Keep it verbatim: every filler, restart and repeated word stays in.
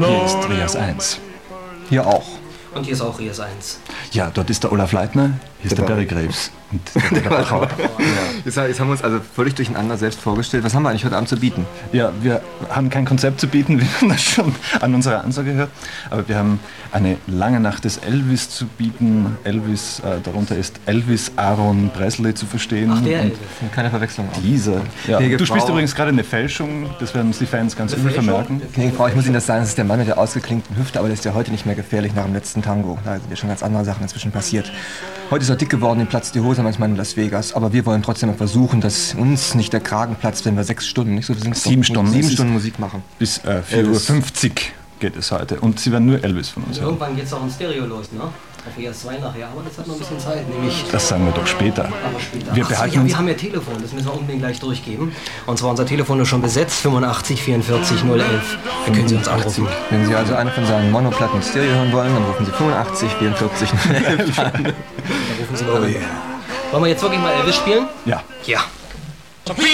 Hier ist Rias eins. Hier auch. Und hier ist auch Rias eins. Ja, dort ist der Olaf Leitner, hier ist der, der Barry Graves. Und der, der Bachauer. Ja. Jetzt, jetzt haben wir uns also völlig durcheinander selbst vorgestellt. Was haben wir eigentlich heute Abend zu bieten? Ja, wir haben kein Konzept zu bieten, wie man das schon an unserer Ansage hört. Aber wir haben eine lange Nacht des Elvis zu bieten. Elvis, äh, darunter ist Elvis Aaron Presley zu verstehen. Ach, der Elvis. Keine Verwechslung. Auch. Dieser. Ja. Gnädige Du spielst Frau. übrigens gerade eine Fälschung, das werden uns die Fans ganz übel vermerken. Gnädige Frau, ich muss Ihnen das sagen, das ist der Mann mit der ausgeklinkten Hüfte, aber der ist ja heute nicht mehr gefährlich nach dem letzten Tango. Da sind ja schon ganz andere Sachen inzwischen passiert. Heute ist er dick geworden, ihm platzt die Hose manchmal in Las Vegas. Aber wir wollen trotzdem mal versuchen, dass uns nicht der Kragen platzt, wenn wir sechs Stunden, nicht so viel sind es Sieben doch, Stunden. sieben Es ist- Stunden Musik machen. Bis äh, vier Uhr fünfzig geht es heute. Und Sie werden nur Elvis von uns Und hören. irgendwann geht's auch in Stereo los, ne? Auf E S zwei nachher, aber das hat noch ein bisschen Zeit, nämlich... Das sagen wir doch später. Aber später. Wir Ach so, behalten ja, uns... wir haben ja Telefon, das müssen wir unbedingt gleich durchgeben. Und zwar unser Telefon ist schon besetzt, fünfundachtzig vierundvierzig null elf. Da können Sie uns anrufen. Wenn Sie also eine von seinen Monoplatten Stereo hören wollen, dann rufen Sie fünfundachtzig vierundvierzig null elf an. Da rufen Sie mal an. Wollen wir jetzt wirklich mal Elvis spielen? Ja. Ja.